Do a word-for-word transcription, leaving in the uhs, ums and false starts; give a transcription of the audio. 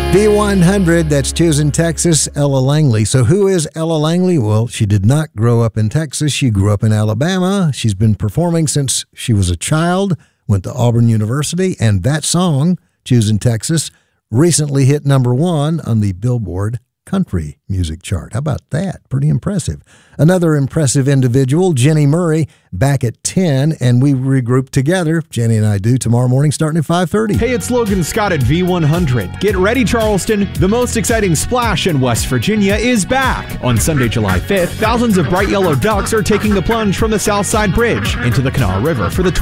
V one hundred, that's choosing Texas, Ella Langley. So who is Ella Langley? Well, she did not grow up in Texas. She grew up in Alabama. She's been performing since she was a child, went to Auburn University, and that song, Choosing Texas, recently hit number one on the Billboard Country Music Chart. How about that? Pretty impressive. Another impressive individual, Jenny Murray, back at ten, and we regroup together. Jenny and I do tomorrow morning starting at five thirty. Hey, it's Logan Scott at V one hundred. Get ready, Charleston. The most exciting splash in West Virginia is back. On Sunday, July fifth, thousands of bright yellow ducks are taking the plunge from the Southside Bridge into the Kanawha River for the